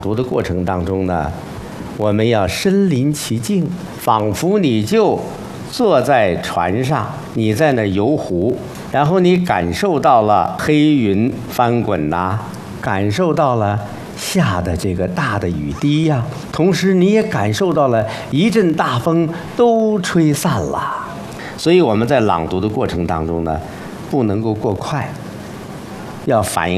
读的过程当中呢，我们要身临其境，仿佛你就坐在船上，你在那游湖，然后你感受到了黑云翻滚呐，感受到了下的这个大的雨滴呀，同时你也感受到了一阵大风都吹散了。所以我们在朗读的过程当中呢，不能够过快，要反映